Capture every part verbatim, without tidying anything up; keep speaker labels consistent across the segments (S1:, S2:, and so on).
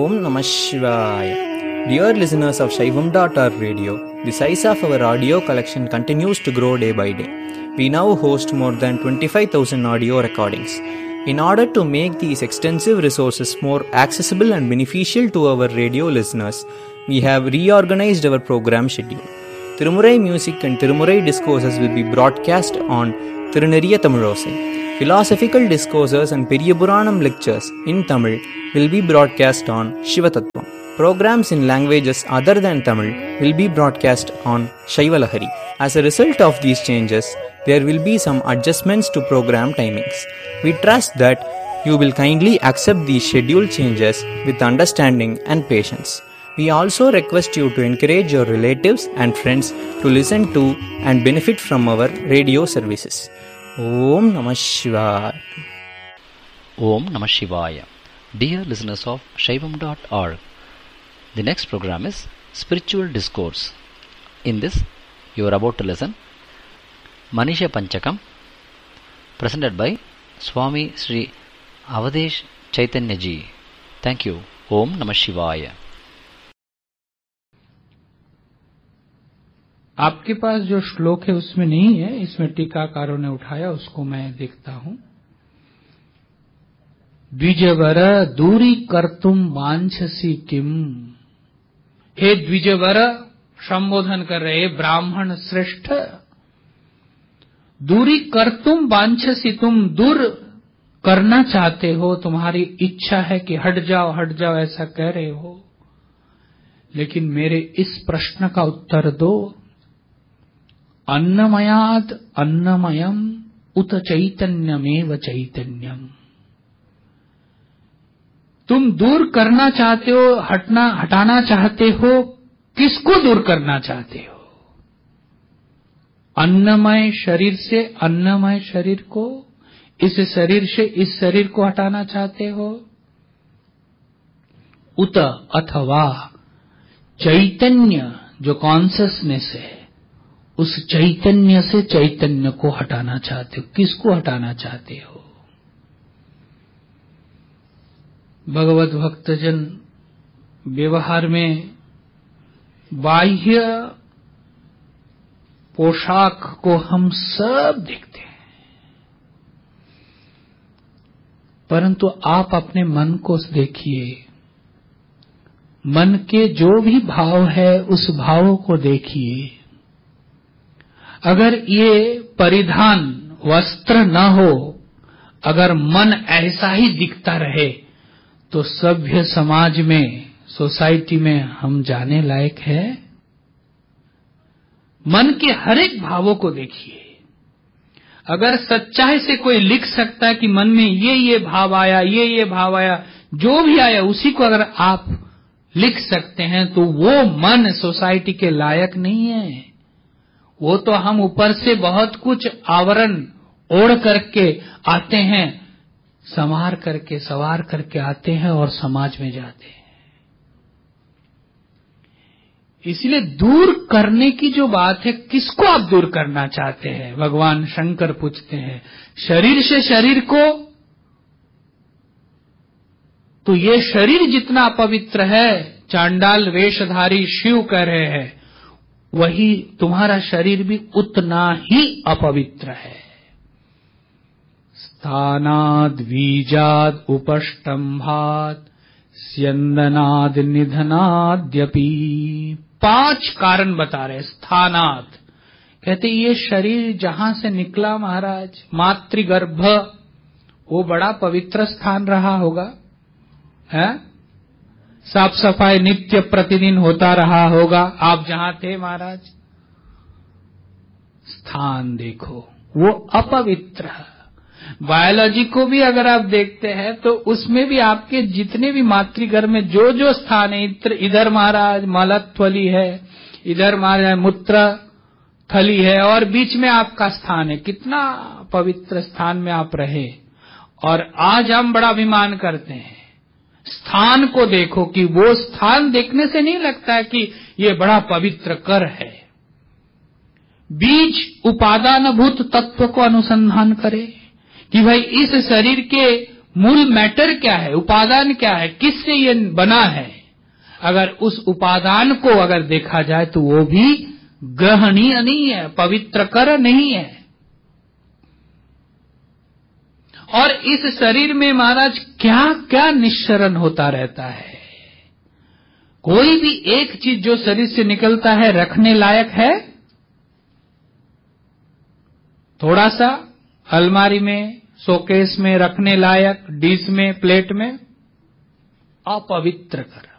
S1: Om Namah Shivaya. Dear listeners of Shaivam dot org radio, the size of our audio collection continues to grow day by day. We now host more than twenty-five thousand audio recordings. In order to make these extensive resources more accessible and beneficial to our radio listeners, we have reorganized our program schedule. Tirumurai music and Tirumurai discourses will be broadcast on Tiruneriya Tamilosai. Philosophical discourses and Periyapuranam lectures in Tamil will be broadcast on Shivatattvam. Programs in languages other than Tamil will be broadcast on Shaivalahari. As a result of these changes, there will be some adjustments to program timings. We trust that you will kindly accept these schedule changes with understanding and patience. We also request you to encourage your relatives and friends to listen to and benefit from our radio services. Om Namah Shivaya.
S2: Om Namah Shivaya. Dear listeners of Shaivam dot org, the next program is Spiritual Discourse. In this, you are about to listen Manisha Panchakam, presented by Swami Sri Avadesh Chaitanya Ji. Thank you. Om Namah Shivaya.
S3: आपके पास जो श्लोक है उसमें नहीं है, इसमें टीकाकारों ने उठाया, उसको मैं देखता हूं। द्विजवर दूरी कर्तुम वांछसी किम। हे द्विजवर, संबोधन कर रहे ब्राह्मण श्रेष्ठ, दूरी कर्तुम वांछसी, तुम दूर करना चाहते हो, तुम्हारी इच्छा है कि हट जाओ हट जाओ, ऐसा कह रहे हो, लेकिन मेरे इस प्रश्न का उत्तर दो। अन्नमयाद अन्नमयम उत चैतन्यमेव चैतन्यम। तुम दूर करना चाहते हो, हटना हटाना चाहते हो, किसको दूर करना चाहते हो? अन्नमय शरीर से अन्नमय शरीर को, इस शरीर से इस शरीर को हटाना चाहते हो? उत अथवा चैतन्य जो कॉन्शियसनेस है, उस चैतन्य से चैतन्य को हटाना चाहते हो। किसको हटाना चाहते हो? भगवत भक्तजन व्यवहार में बाह्य पोशाक को हम सब देखते हैं, परंतु आप अपने मन को देखिए, मन के जो भी भाव है उस भाव को देखिए। अगर ये परिधान वस्त्र न हो, अगर मन ऐसा ही दिखता रहे, तो सभ्य समाज में, सोसाइटी में हम जाने लायक है? मन के हर एक भावों को देखिए। अगर सच्चाई से कोई लिख सकता है कि मन में ये ये भाव आया, ये ये भाव आया, जो भी आया उसी को अगर आप लिख सकते हैं, तो वो मन सोसाइटी के लायक नहीं है। वो तो हम ऊपर से बहुत कुछ आवरण ओढ़ करके आते हैं, संवार करके सवार करके आते हैं और समाज में जाते हैं। इसलिए दूर करने की जो बात है, किसको आप दूर करना चाहते हैं? भगवान शंकर पूछते हैं। शरीर से शरीर को, तो ये शरीर जितना अपवित्र है, चांडाल वेशधारी शिव कह रहे हैं, वही तुम्हारा शरीर भी उतना ही अपवित्र है। स्थानाद बीजाद उपष्टंभात स्यंदनाद निधनाद्यपि। पांच कारण बता रहे। स्थानाद कहते ये शरीर जहां से निकला महाराज, मातृगर्भ, वो बड़ा पवित्र स्थान रहा होगा, है? साफ सफाई नित्य प्रतिदिन होता रहा होगा, आप जहां थे महाराज। स्थान देखो, वो अपवित्र है। बायोलॉजी को भी अगर आप देखते हैं तो उसमें भी आपके जितने भी मातृगर्भ में जो जो स्थान है, इधर महाराज मलथली है, इधर महाराज मूत्र थली है, और बीच में आपका स्थान है। कितना पवित्र स्थान में आप रहे। और आज हम बड़ा अभिमान करते हैं। स्थान को देखो कि वो स्थान देखने से नहीं लगता है कि ये बड़ा पवित्र कर है। बीज उपादानभूत तत्व को अनुसंधान करे कि भाई इस शरीर के मूल मैटर क्या है, उपादान क्या है, किससे ये बना है, अगर उस उपादान को अगर देखा जाए तो वो भी ग्रहणीय नहीं है, पवित्रकर नहीं है। और इस शरीर में महाराज क्या क्या निश्चरण होता रहता है। कोई भी एक चीज जो शरीर से निकलता है रखने लायक है? थोड़ा सा अलमारी में, शोकेस में रखने लायक, डिश में, प्लेट में? अपवित्र कर।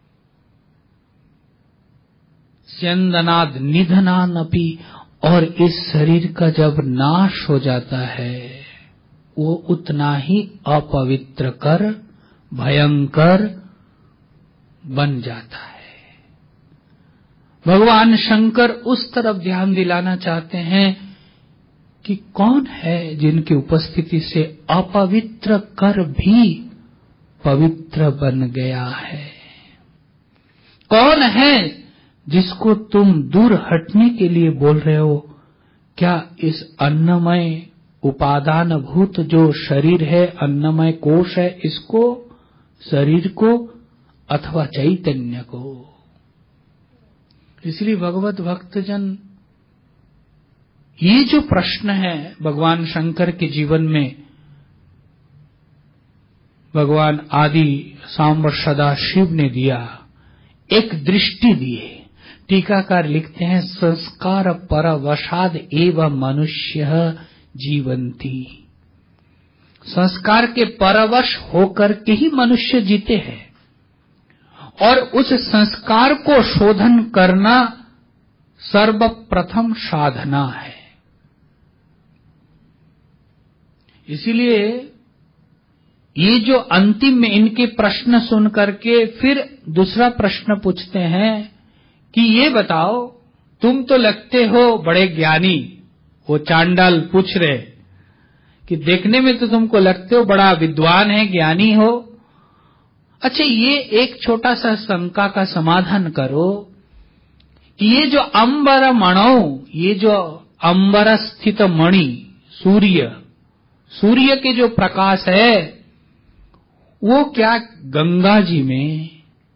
S3: स्यंदनाद निधनानपि, और इस शरीर का जब नाश हो जाता है वो उतना ही अपवित्र कर, भयंकर बन जाता है। भगवान शंकर उस तरफ ध्यान दिलाना चाहते हैं कि कौन है जिनकी उपस्थिति से अपवित्र कर भी पवित्र बन गया है। कौन है जिसको तुम दूर हटने के लिए बोल रहे हो? क्या इस अन्नमय उपादान भूत जो शरीर है, अन्नमय कोश है, इसको, शरीर को, अथवा चैतन्य को? इसलिए भगवत भक्तजन, ये जो प्रश्न है भगवान शंकर के जीवन में, भगवान आदि सांब सदा शिव ने दिया, एक दृष्टि दिए। टीकाकार लिखते हैं, संस्कार परवशाद एवं मनुष्य जीवंती। संस्कार के परवश होकर के ही मनुष्य जीते हैं, और उस संस्कार को शोधन करना सर्वप्रथम साधना है। इसीलिए ये जो अंतिम में इनके प्रश्न सुन करके फिर दूसरा प्रश्न पूछते हैं कि ये बताओ, तुम तो लगते हो बड़े ज्ञानी। वो चांडाल पूछ रहे कि देखने में तो तुमको लगते हो बड़ा विद्वान है, ज्ञानी हो। अच्छा, ये एक छोटा सा शंका का समाधान करो कि ये जो अंबर मणौ, ये जो अंबर स्थित मणि, सूर्य, सूर्य के जो प्रकाश है, वो क्या गंगा जी में,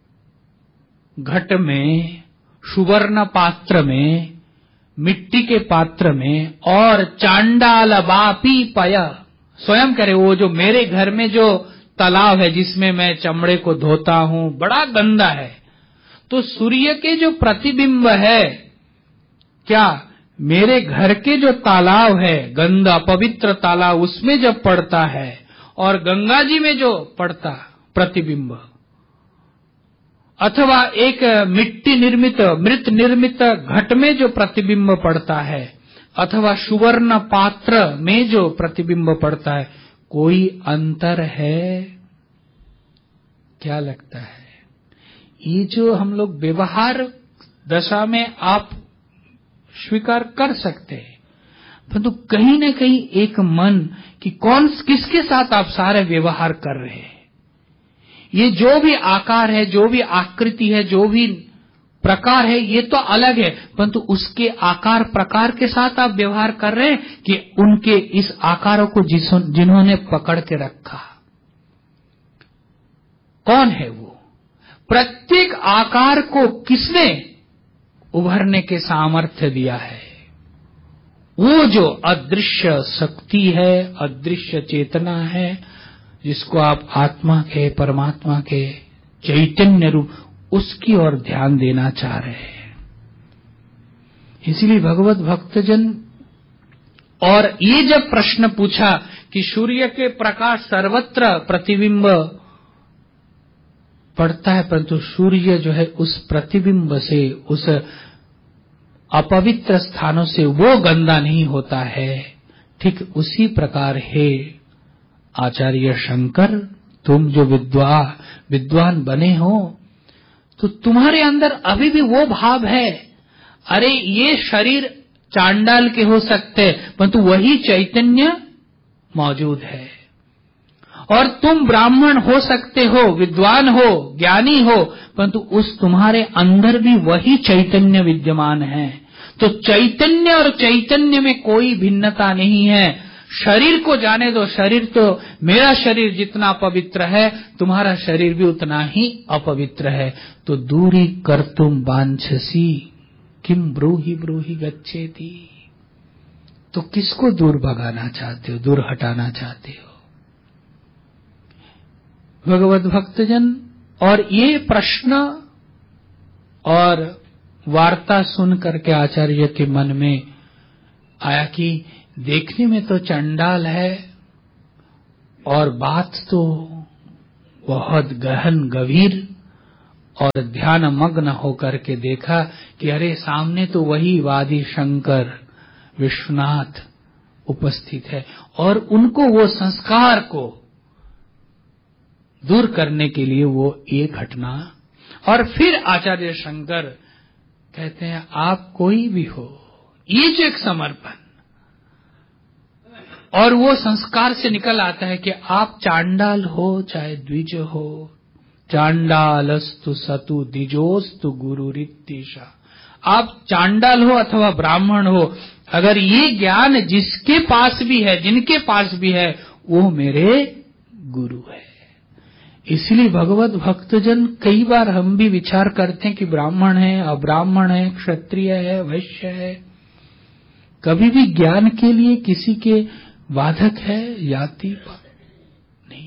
S3: घट में, सुवर्ण पात्र में, मिट्टी के पात्र में, और चांडाल बापी पय, स्वयं करे, वो जो मेरे घर में जो तालाब है जिसमें मैं चमड़े को धोता हूं, बड़ा गंदा है। तो सूर्य के जो प्रतिबिंब है, क्या मेरे घर के जो तालाब है, गंदा पवित्र तालाब, उसमें जब पड़ता है, और गंगा जी में जो पड़ता प्रतिबिंब, अथवा एक मिट्टी निर्मित, मृत निर्मित घट में जो प्रतिबिंब पड़ता है, अथवा सुवर्ण पात्र में जो प्रतिबिंब पड़ता है, कोई अंतर है? क्या लगता है? ये जो हम लोग व्यवहार दशा में आप स्वीकार कर सकते हैं, परंतु कहीं न कहीं एक मन कि कौन किसके साथ आप सारे व्यवहार कर रहे हैं। ये जो भी आकार है, जो भी आकृति है, जो भी प्रकार है, ये तो अलग है, परंतु उसके आकार प्रकार के साथ आप व्यवहार कर रहे हैं कि उनके इस आकारों को जिन्होंने पकड़ के रखा, कौन है वो? प्रत्येक आकार को किसने उभरने के सामर्थ्य दिया है? वो जो अदृश्य शक्ति है, अदृश्य चेतना है, जिसको आप आत्मा के, परमात्मा के चैतन्य रूप, उसकी ओर ध्यान देना चाह रहे हैं। इसलिए भगवत भक्तजन, और ये जब प्रश्न पूछा कि सूर्य के प्रकाश सर्वत्र प्रतिबिंब पड़ता है, परंतु सूर्य जो है उस प्रतिबिंब से, उस अपवित्र स्थानों से वो गंदा नहीं होता है। ठीक उसी प्रकार है आचार्य शंकर, तुम जो विद्वा विद्वान बने हो, तो तुम्हारे अंदर अभी भी वो भाव है, अरे ये शरीर चांडाल के हो सकते हैं, परंतु वही चैतन्य मौजूद है। और तुम ब्राह्मण हो सकते हो, विद्वान हो, ज्ञानी हो, परंतु उस तुम्हारे अंदर भी वही चैतन्य विद्यमान है। तो चैतन्य और चैतन्य में कोई भिन्नता नहीं है। शरीर को जाने दो, शरीर तो मेरा शरीर जितना पवित्र है तुम्हारा शरीर भी उतना ही अपवित्र है। तो दूरी कर्तुम वांछसी किम ब्रूहि ब्रूहि गच्छेति। तो किसको दूर भगाना चाहते हो, दूर हटाना चाहते हो? भगवत भक्तजन, और ये प्रश्न और वार्ता सुन करके आचार्य के मन में आया कि देखने में तो चंडाल है और बात तो बहुत गहन गंभीर, और ध्यान मग्न होकर के देखा कि अरे सामने तो वही वादी शंकर विश्वनाथ उपस्थित है, और उनको वो संस्कार को दूर करने के लिए वो ये घटना। और फिर आचार्य शंकर कहते हैं आप कोई भी हो, ये जो एक समर्पण, और वो संस्कार से निकल आता है कि आप चांडाल हो चाहे द्विज हो, चांडालस्तु सतु द्विजोस्तु गुरुरित्तिशा। आप चांडाल हो अथवा ब्राह्मण हो, अगर ये ज्ञान जिसके पास भी है, जिनके पास भी है, वो मेरे गुरु है। इसलिए भगवत भक्तजन, कई बार हम भी विचार करते हैं कि ब्राह्मण है, अब्राह्मण है, क्षत्रिय है, वैश्य है, कभी भी ज्ञान के लिए किसी के बाधक है जाति नहीं।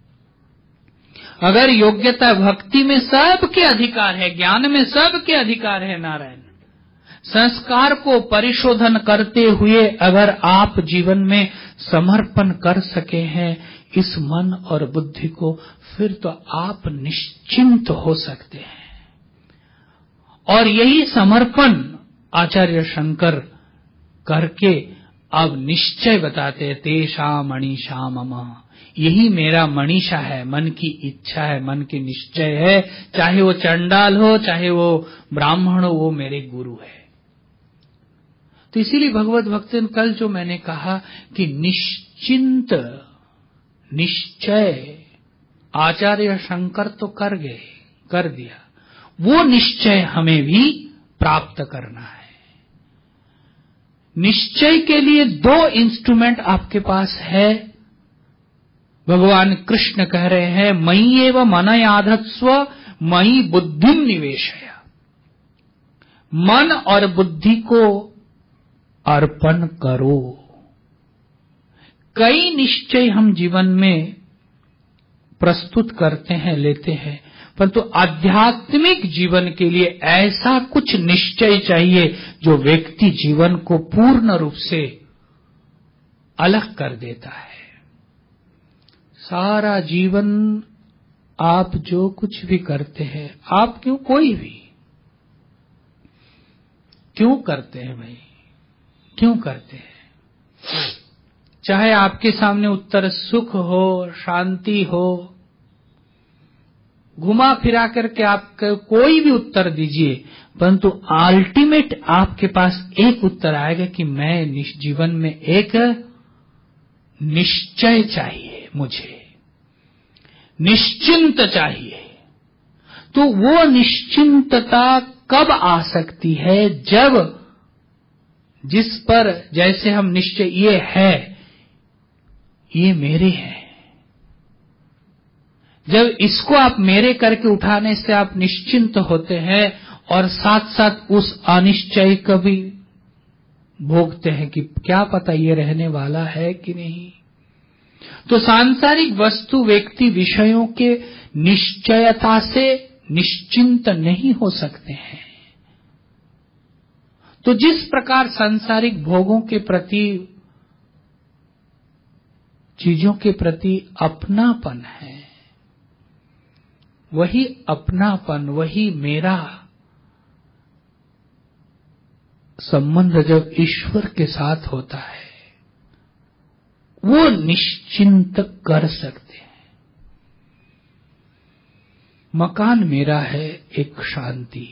S3: अगर योग्यता भक्ति में सबके अधिकार है, ज्ञान में सबके अधिकार है। नारायण, संस्कार को परिशोधन करते हुए अगर आप जीवन में समर्पण कर सके हैं इस मन और बुद्धि को, फिर तो आप निश्चिंत हो सकते हैं। और यही समर्पण आचार्य शंकर करके अब निश्चय बताते हैं, तेषा मनीषा मम, यही मेरा मनीषा है, मन की इच्छा है, मन की निश्चय है, चाहे वो चंडाल हो चाहे वो ब्राह्मण हो, वो मेरे गुरु है। तो इसीलिए भगवत भक्तन, कल जो मैंने कहा कि निश्चिंत निश्चय आचार्य शंकर तो कर गए, कर दिया, वो निश्चय हमें भी प्राप्त करना है। निश्चय के लिए दो इंस्ट्रूमेंट आपके पास है। भगवान कृष्ण कह रहे हैं, मयि एव मनयाधत्स्व मयि बुद्धिम निवेशय। मन और बुद्धि को अर्पण करो। कई निश्चय हम जीवन में प्रस्तुत करते हैं, लेते हैं, परंतु तो आध्यात्मिक जीवन के लिए ऐसा कुछ निश्चय चाहिए जो व्यक्ति जीवन को पूर्ण रूप से अलग कर देता है। सारा जीवन आप जो कुछ भी करते हैं, आप क्यों, कोई भी क्यों करते हैं भाई, क्यों करते हैं? चाहे आपके सामने उत्तर सुख हो, शांति हो, घुमा फिरा करके आप कोई भी उत्तर दीजिए, परंतु अल्टीमेट आपके पास एक उत्तर आएगा कि मैं जीवन में एक निश्चय चाहिए, मुझे निश्चिंत चाहिए। तो वो निश्चिंतता कब आ सकती है? जब जिस पर जैसे हम निश्चय, ये है, ये मेरे है, जब इसको आप मेरे करके उठाने से आप निश्चिंत होते हैं, और साथ साथ उस अनिश्चय को भी भोगते हैं कि क्या पता ये रहने वाला है कि नहीं। तो सांसारिक वस्तु, व्यक्ति, विषयों के निश्चयता से निश्चिंत नहीं हो सकते हैं। तो जिस प्रकार सांसारिक भोगों के प्रति, चीजों के प्रति अपनापन है, वही अपनापन, वही मेरा संबंध जब ईश्वर के साथ होता है, वो निश्चिंत कर सकते हैं। मकान मेरा है, एक शांति।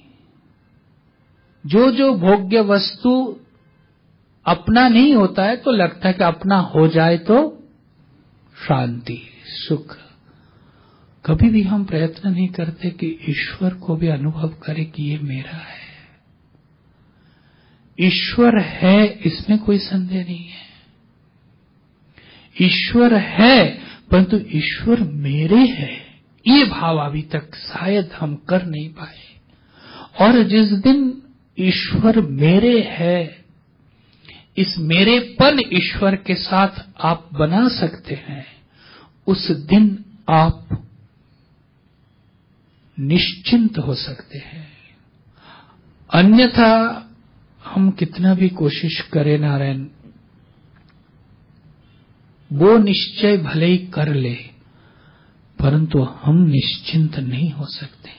S3: जो जो भोग्य वस्तु अपना नहीं होता है तो लगता है कि अपना हो जाए तो शांति, सुख। कभी भी हम प्रयत्न नहीं करते कि ईश्वर को भी अनुभव करें कि ये मेरा है। ईश्वर है, इसमें कोई संदेह नहीं है, ईश्वर है परंतु ईश्वर मेरे है, ये भाव अभी तक शायद हम कर नहीं पाए। और जिस दिन ईश्वर मेरे है, इस मेरेपन ईश्वर के साथ आप बना सकते हैं, उस दिन आप निश्चिंत हो सकते हैं। अन्यथा हम कितना भी कोशिश करें नारायण, वो निश्चय भले ही कर ले परंतु हम निश्चिंत नहीं हो सकते।